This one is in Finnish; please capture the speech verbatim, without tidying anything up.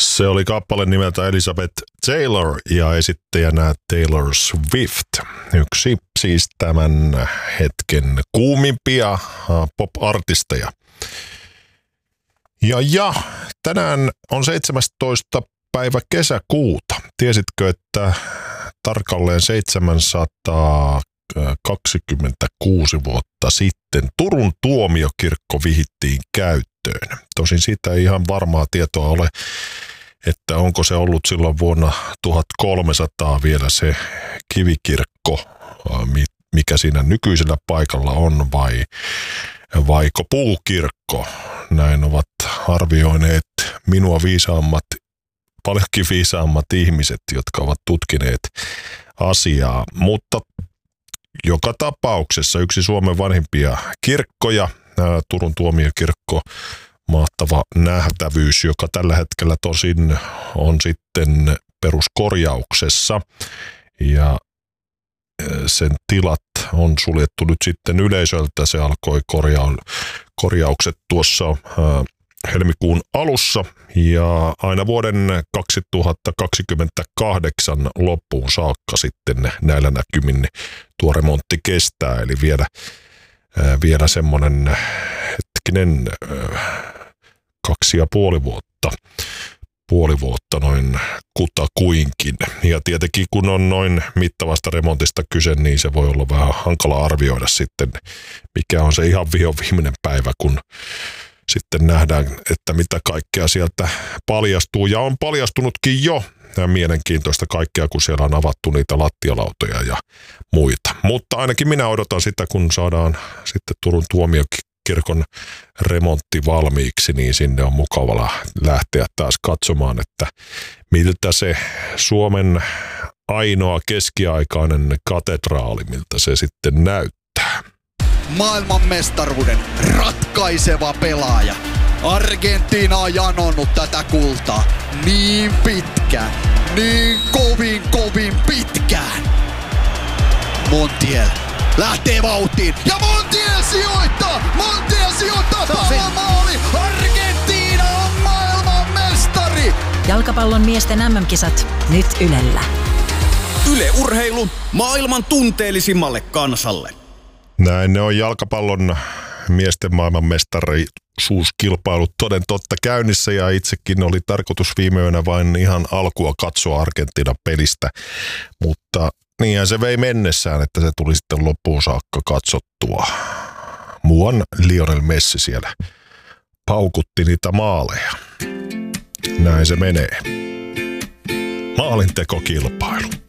Se oli kappale nimeltä Elizabeth Taylor ja esittäjänä Taylor Swift. Yksi siis tämän hetken kuumimpia pop-artisteja. Ja, ja tänään on seitsemästoista päivä kesäkuuta. Tiesitkö, että tarkalleen seitsemänsataakaksikymmentäkuusi vuotta sitten Turun tuomiokirkko vihittiin käyttöön. Tosin siitä ei ihan varmaa tietoa ole, että onko se ollut silloin vuonna tuhatkolmesataa vielä se kivikirkko, mikä siinä nykyisellä paikalla on, vai vaiko puukirkko. Näin ovat arvioineet minua viisaammat, paljonkin viisaammat ihmiset, jotka ovat tutkineet asiaa. Mutta joka tapauksessa yksi Suomen vanhimpia kirkkoja, Turun tuomiokirkko, mahtava nähtävyys, joka tällä hetkellä tosin on sitten peruskorjauksessa ja sen tilat on suljettu nyt sitten yleisöltä. Se alkoi korja- korjaukset tuossa ää, helmikuun alussa ja aina vuoden kaksituhattakaksikymmentäkahdeksan loppuun saakka sitten näillä näkymin tuo remontti kestää, eli vielä, ää, vielä semmoinen hetkinen ää, kaksi ja puoli vuotta, puoli vuotta noin kutakuinkin. Ja tietenkin kun on noin mittavasta remontista kyse, niin se voi olla vähän hankala arvioida sitten, mikä on se ihan vihoviimeinen päivä, kun sitten nähdään, että mitä kaikkea sieltä paljastuu. Ja on paljastunutkin jo. Ja mielenkiintoista kaikkea, kun siellä on avattu niitä lattialautoja ja muita. Mutta ainakin minä odotan sitä, kun saadaan sitten Turun tuomiokirkon remontti valmiiksi, niin sinne on mukava lähteä taas katsomaan, että miltä se Suomen ainoa keskiaikainen katedraali, miltä se sitten näyttää. Maailmanmestaruuden ratkaiseva pelaaja. Argentiina on janonnut tätä kultaa niin pitkään, niin kovin kovin pitkään. Montiel lähtee vauhtiin ja Montiel sijoittaa! Montiel sijoittaa tuolla maali! Argentiina on maailmanmestari! Jalkapallon miesten äm äm-kisat nyt Ylellä. Yle Urheilu maailman tunteellisimmalle kansalle. Näin ne on jalkapallon miesten maailmanmestarisuuskilpailut toden totta käynnissä ja itsekin oli tarkoitus viime yönä vain ihan alkua katsoa Argentiinan pelistä, mutta niinhän se vei mennessään, että se tuli sitten loppuun saakka katsottua. Muuan Lionel Messi siellä paukutti niitä maaleja. Näin se menee. Maalintekokilpailu.